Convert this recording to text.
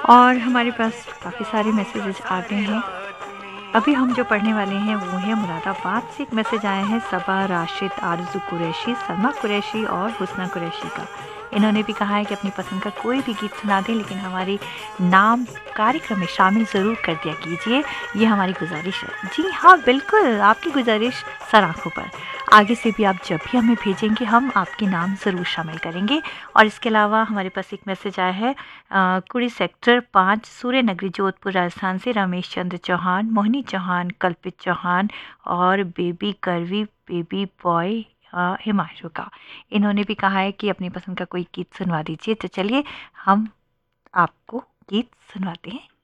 और हमारे पास काफ़ी सारे मैसेजेस आ गए हैं। अभी हम जो पढ़ने वाले हैं वो है मुरादाबाद से एक मैसेज आया है सबा राशिद, आरज़ू कुरैशी, सलमा कुरैशी और हुस्ना कुरैशी का। इन्होंने भी कहा है कि अपनी पसंद का कोई भी गीत सुना दें, लेकिन हमारे नाम कार्यक्रम में शामिल ज़रूर कर दिया कीजिए, ये हमारी गुजारिश है। जी हाँ, बिल्कुल, आपकी गुजारिश सर आँखों पर। आगे से भी आप जब भी हमें भेजेंगे हम आपके नाम ज़रूर शामिल करेंगे। और इसके अलावा हमारे पास एक मैसेज आया है कुड़ी सेक्टर 5 सूर्य नगरी जोधपुर राजस्थान से रमेश चंद्र चौहान, मोहिनी चौहान, कल्पित चौहान और बेबी करवी बेबी बॉय हिमांशु का। इन्होंने भी कहा है कि अपनी पसंद का कोई गीत सुनवा दीजिए। तो चलिए हम आपको गीत सुनवाते हैं।